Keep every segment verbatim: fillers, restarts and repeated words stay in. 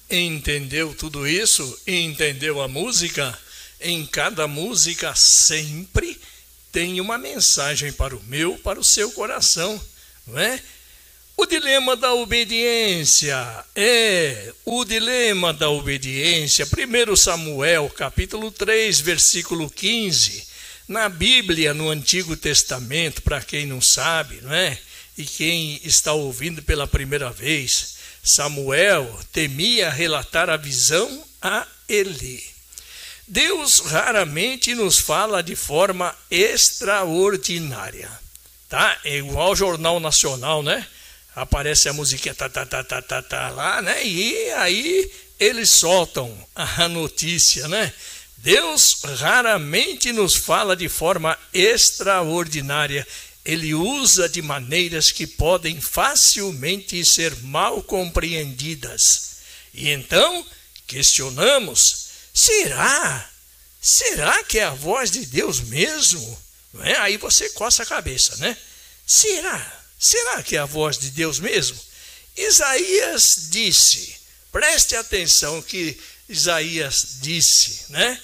Entendeu tudo isso? Entendeu a música? Em cada música sempre tem uma mensagem para o meu, para o seu coração, não é? O dilema da obediência, é, o dilema da obediência, primeiro Samuel, capítulo três, versículo quinze, na Bíblia, no Antigo Testamento, para quem não sabe, não é? E quem está ouvindo pela primeira vez, Samuel temia relatar a visão a Eli. Deus raramente nos fala de forma extraordinária, tá? É igual ao Jornal Nacional, né? Aparece a musiquinha tá, tá, tá, tá, tá, tá, lá, né? E aí eles soltam a notícia, né? Deus raramente nos fala de forma extraordinária. Ele usa de maneiras que podem facilmente ser mal compreendidas. E então questionamos, será? Será que é a voz de Deus mesmo? Não é? Aí você coça a cabeça, né? Será? Será que é a voz de Deus mesmo? Isaías disse, preste atenção que Isaías disse, né?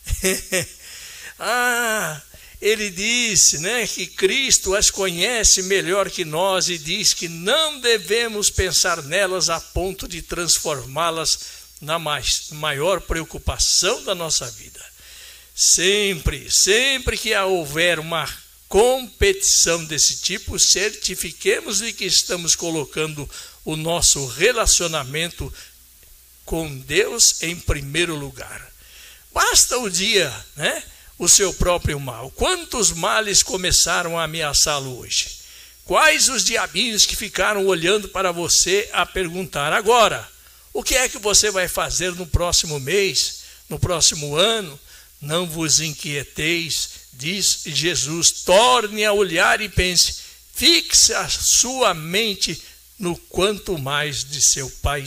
ah, ele disse, né, que Cristo as conhece melhor que nós e diz que não devemos pensar nelas a ponto de transformá-las na mais, maior preocupação da nossa vida. Sempre, sempre que houver uma competição desse tipo, certifiquemos de que estamos colocando o nosso relacionamento com Deus em primeiro lugar. Basta o dia, né? O seu próprio mal. Quantos males começaram a ameaçá-lo hoje? Quais os diabinhos que ficaram olhando para você a perguntar agora? O que é que você vai fazer no próximo mês, no próximo ano? Não vos inquieteis, diz Jesus, torne a olhar e pense, fixe a sua mente no quanto mais de seu Pai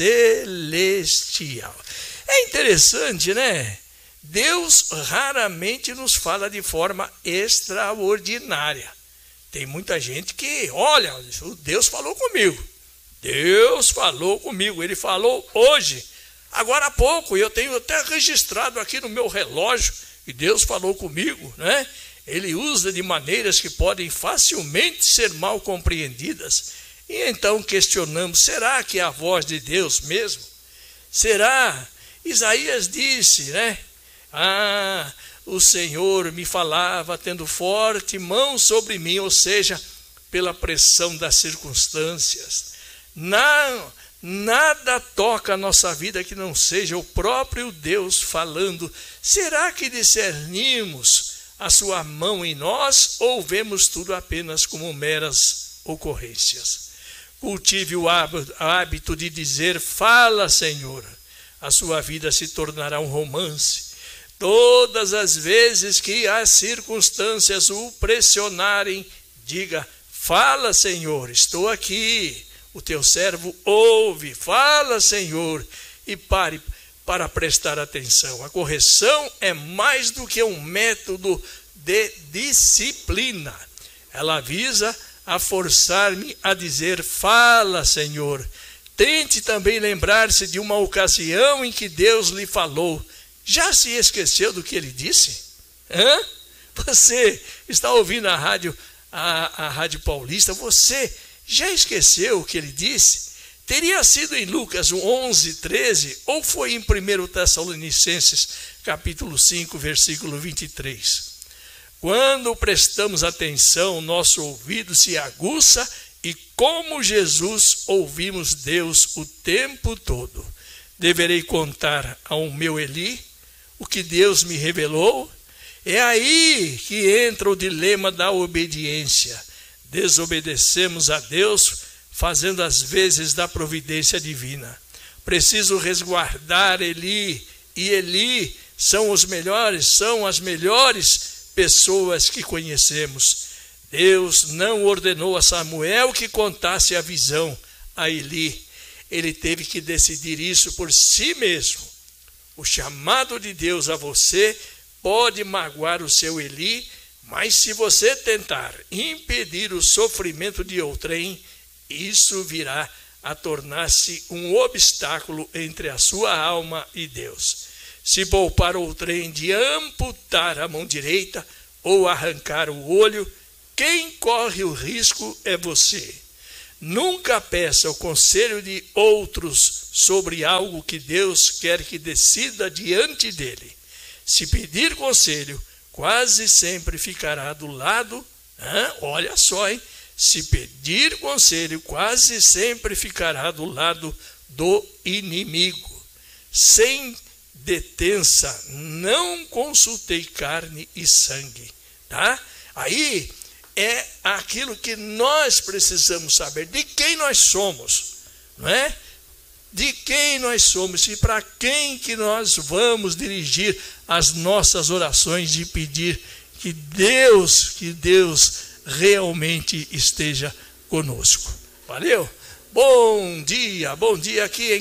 Celestial. É interessante, né? Deus raramente nos fala de forma extraordinária. Tem muita gente que, olha, Deus falou comigo. Deus falou comigo, Ele falou hoje, agora há pouco, e eu tenho até registrado aqui no meu relógio, e Deus falou comigo, né? Ele usa de maneiras que podem facilmente ser mal compreendidas. E então questionamos, será que é a voz de Deus mesmo? Será? Isaías disse, né? Ah, o Senhor me falava tendo forte mão sobre mim, ou seja, pela pressão das circunstâncias. Não, nada toca a nossa vida que não seja o próprio Deus falando. Será que discernimos a sua mão em nós ou vemos tudo apenas como meras ocorrências? Cultive o hábito de dizer, fala, Senhor. A sua vida se tornará um romance. Todas as vezes que as circunstâncias o pressionarem, diga, fala, Senhor, estou aqui. O teu servo ouve, fala, Senhor, e pare para prestar atenção. A correção é mais do que um método de disciplina. Ela visa a forçar-me a dizer, fala, Senhor. Tente também lembrar-se de uma ocasião em que Deus lhe falou. Já se esqueceu do que ele disse? Hã? Você está ouvindo a rádio, a, a Rádio Paulista, você já esqueceu o que ele disse? Teria sido em Lucas onze, treze, ou foi em primeiro Tessalonicenses, capítulo cinco, versículo vinte e três. Quando prestamos atenção, nosso ouvido se aguça e, como Jesus, ouvimos Deus o tempo todo. Deverei contar ao meu Eli o que Deus me revelou? É aí que entra o dilema da obediência. Desobedecemos a Deus, fazendo as vezes da providência divina. Preciso resguardar Eli, e Eli são os melhores, são as melhores pessoas que conhecemos. Deus não ordenou a Samuel que contasse a visão a Eli. Ele teve que decidir isso por si mesmo. O chamado de Deus a você pode magoar o seu Eli, mas se você tentar impedir o sofrimento de outrem, isso virá a tornar-se um obstáculo entre a sua alma e Deus. Se poupar outrem de amputar a mão direita ou arrancar o olho, quem corre o risco é você. Nunca peça o conselho de outros sobre algo que Deus quer que decida diante dele. Se pedir conselho, quase sempre ficará do lado, hein? Olha só, hein? Se pedir conselho, quase sempre ficará do lado do inimigo. Sem detença, não consultei carne e sangue, tá? Aí é aquilo que nós precisamos saber, de quem nós somos, não é? De quem nós somos e para quem que nós vamos dirigir as nossas orações e pedir que Deus, que Deus realmente esteja conosco. Valeu? Bom dia, bom dia aqui em